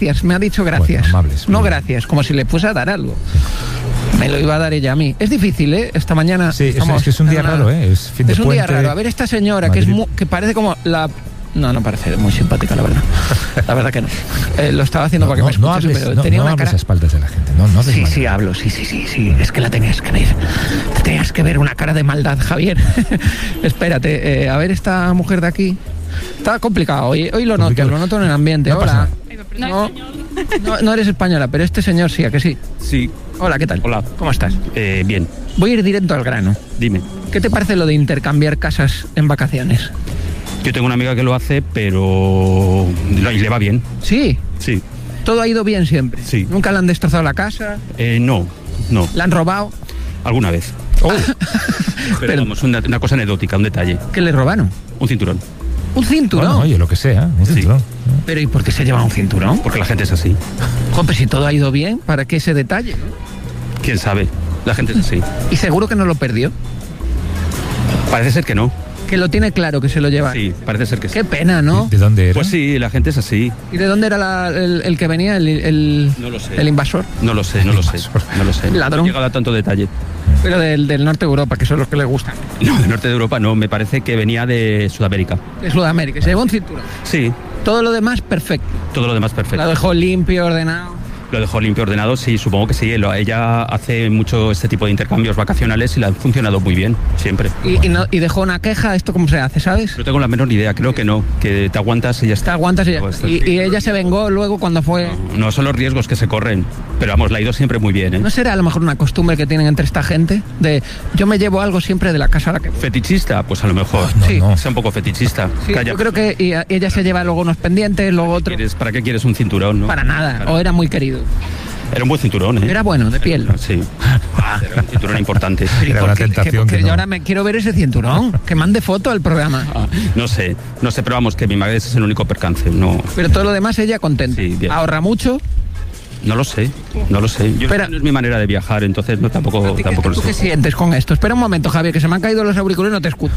gracias, me ha dicho gracias. Bueno, amables. No gracias, como si le fuese a dar algo. Me lo iba a dar ella a mí. Es difícil, ¿eh? Esta mañana... Sí, es que es un día raro, ¿eh? Es fin de un puente. día raro. A ver, esta señora, que parece como la... No parece muy simpática, la verdad. La verdad que no. Lo estaba haciendo para que me escuches, pero tenía una cara... a espaldas de la gente. Sí, hablo. Sí. Es que la tenías que ver. Tenías que ver una cara de maldad, Javier. Espérate, a ver esta mujer de aquí. Está complicado. Hoy lo noto en el ambiente. No Hola. pasa No eres española, pero este señor sí, ¿a que sí? Sí. Hola, ¿qué tal? Hola. ¿Cómo estás? Bien. Voy a ir directo al grano. Dime. ¿Qué te parece lo de intercambiar casas en vacaciones? Yo tengo una amiga que lo hace, pero le va bien. Sí. Sí. Todo ha ido bien siempre. Sí. ¿Nunca le han destrozado la casa? No. ¿La han robado? Alguna vez. Pero vamos, una cosa anecdótica, un detalle. ¿Qué le robaron? Un cinturón. ¿Un cinturón? Bueno, oye, lo que sea, un cinturón. Pero ¿y por qué se lleva un cinturón? Porque la gente es así. Joder, si todo ha ido bien, ¿para qué ese detalle? ¿Quién sabe? La gente es así. ¿Y seguro que no lo perdió? Parece ser que no. Que lo tiene claro que se lo lleva. Sí, parece ser que sí. Qué pena, ¿no? ¿De dónde era? Pues sí, la gente es así. ¿Y de dónde era el que venía, el No lo sé. el invasor? No lo sé. Ladrón. No he llegado a tanto detalle. Pero del norte de Europa, que son los que le gustan. No, del norte de Europa no, me parece que venía de Sudamérica. De Sudamérica. Se llevó un cinturón. Sí, Todo lo demás, perfecto. todo lo demás perfecto. La dejó limpio, ordenado. Lo dejó limpio, ordenado, sí, supongo que sí. Ella hace mucho este tipo de intercambios vacacionales y le han funcionado muy bien, siempre. Y dejó una queja. ¿Esto cómo se hace, sabes? No tengo la menor idea, creo que no, que te aguantas y ya está. Te aguantas y ya. Y ella se vengó luego cuando fue... No son los riesgos que se corren, pero vamos, le ha ido siempre muy bien, ¿eh? ¿No será a lo mejor una costumbre que tienen entre esta gente? De yo me llevo algo siempre de la casa a la que... ¿Fetichista? Pues a lo mejor. Sí. Es un poco fetichista. Sí, Calla. yo creo que ella se lleva luego unos pendientes, luego otro... ¿Para qué quieres un cinturón, no? Para nada, Claro. o era muy querido. Era un buen cinturón, ¿eh? Era bueno, de piel. Sí. Era un cinturón importante. Era una tentación que yo no. ahora me quiero ver ese cinturón. Que mande foto al programa. No sé, pero vamos, que mi madre ese es el único percance. No, Pero todo lo demás ella contenta. Sí, bien. Ahorra mucho. no lo sé. Yo Espera. no es mi manera de viajar, entonces no tampoco lo ¿Tú qué sé. sientes con esto? Espera un momento, Javier, que se me han caído los auriculares y no te escucho.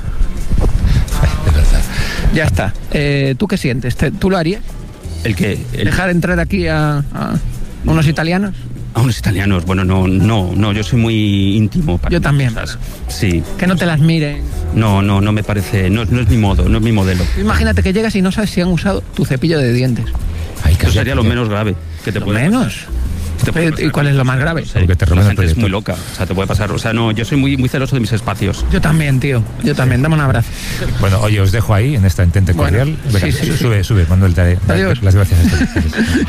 Ya está. ¿Tú qué sientes? ¿Tú lo harías? ¿El qué? ¿Dejar entrar aquí a unos italianos? A unos italianos, bueno, no, yo soy muy íntimo. Yo también. Cosas. Sí. Que no te las miren. No me parece, no es mi modo, no es mi modelo. Imagínate que llegas y no sabes si han usado tu cepillo de dientes. Ay, Eso sería lo menos grave que te Lo puede menos. pasar. Te puede pasar. ¿Y cuál es lo más grave? Sí, Porque te roban la el gente es proyector. muy loca, o sea, te puede pasar. O sea, no, yo soy muy, muy celoso de mis espacios. Yo también, tío. Yo también. Dame un abrazo. Bueno, oye, os dejo ahí en esta entente Bueno, cordial. Venga, sí. sube, Manuel, Adiós. las gracias a todos.